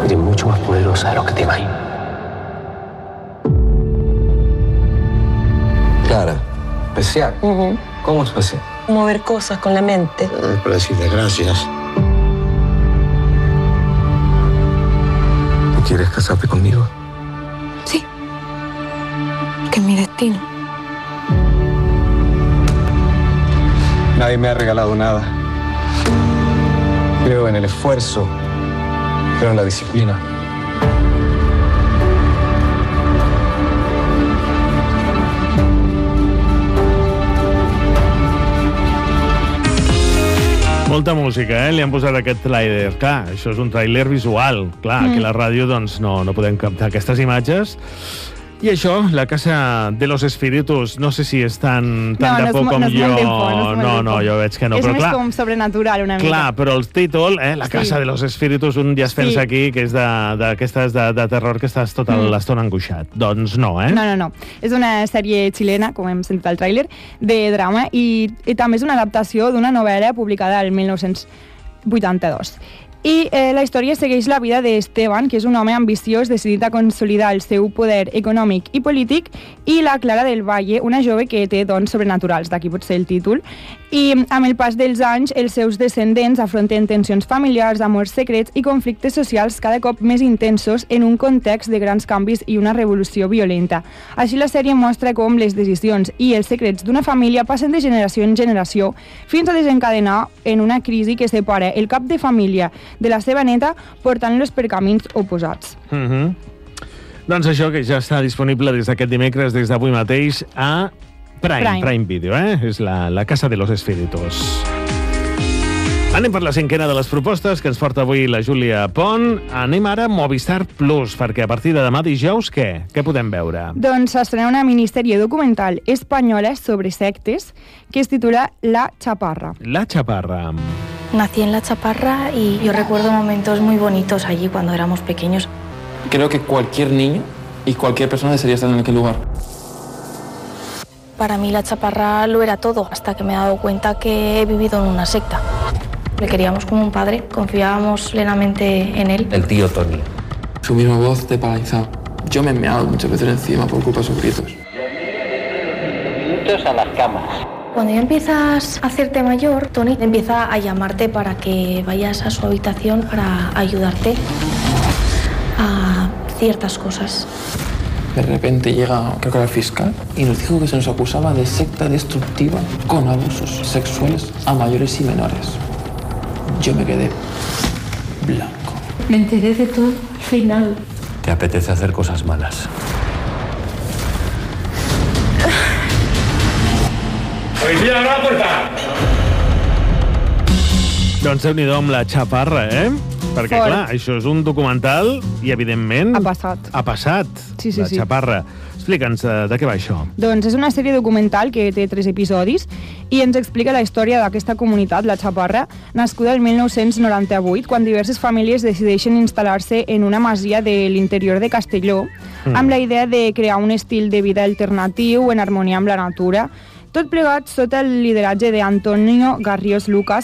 Eres mucho más poderosa de lo que te imaginas. Clara, especial. ¿Cómo especial? Mover cosas con la mente. Para decirle gracias. ¿Tú quieres casarte conmigo? Sí. Que es mi destino. Nadie me ha regalado nada. Creo en el esfuerzo, creo en la disciplina. Molta música, Li han posat aquest tràiler. Clar, això és un tràiler visual. Clar, aquí a la ràdio doncs, no podem captar aquestes imatges. I això, La Casa de los Espíritus, no sé si és tan de por com jo. No, jo veig que no. És però, més clar, com sobrenatural, una mica. clar, però el títol, La Casa de los Espíritus, un ja es pensa aquí que és d'aquestes de terror que estàs tota l'estona angoixat. Doncs no, No. És una sèrie xilena, com hem sentit al tràiler, de drama, i també és una adaptació d'una novel·la publicada el 1982. I la història segueix la vida d'Esteban, que és un home ambiciós decidit a consolidar el seu poder econòmic i polític, i la Clara del Valle, una jove que té dons sobrenaturals, d'aquí pot ser el títol. I amb el pas dels anys, els seus descendents afronten tensions familiars, amors secrets i conflictes socials cada cop més intensos en un context de grans canvis i una revolució violenta. Així la sèrie mostra com les decisions i els secrets d'una família passen de generació en generació fins a desencadenar en una crisi que separa el cap de família de la seva neta, portant-los per camins oposats. Doncs això, que ja està disponible des d'aquest dimecres, des d'avui mateix, a Prime Video, És la Casa de los Espíritus. Anem per la cinquena de les propostes que ens porta avui la Júlia Pont. Anem ara a Movistar Plus, perquè a partir de demà dijous, què? Què podem veure? Doncs s'estrena una minissèrie documental espanyola sobre sectes que es titula La Chaparra. La Chaparra. Nací en La Chaparra y yo recuerdo momentos muy bonitos allí cuando éramos pequeños. Creo que cualquier niño y cualquier persona desearía estar en aquel lugar. Para mí La Chaparra lo era todo, hasta que me he dado cuenta que he vivido en una secta. Le queríamos como un padre, confiábamos plenamente en él. El tío Tony. Su misma voz te paraliza. Yo me he meado muchas veces encima por culpa de sus gritos. Minutos a las camas. Cuando ya empiezas a hacerte mayor, Tony empieza a llamarte para que vayas a su habitación para ayudarte a ciertas cosas. De repente llega, creo que era el fiscal, y nos dijo que se nos acusaba de secta destructiva con abusos sexuales a mayores y menores. Yo me quedé blanco. Me enteré de todo al final. ¿Te apetece hacer cosas malas? ¡Policía, abra la puerta! Doncs déu-n'hi-do amb La Chaparra, Perquè, clar, això és un documental i, evidentment... Ha passat. Ha passat, Sí. La Chaparra. Explica'ns de què va això. Doncs és una sèrie documental que té 3 episodis i ens explica la història d'aquesta comunitat, La Chaparra, nascuda el 1998, quan diverses famílies decideixen instal·lar-se en una masia de l'interior de Castelló, amb la idea de crear un estil de vida alternatiu en harmonia amb la natura. Tot plegat sota el lideratge d'Antonio Garriós Lucas,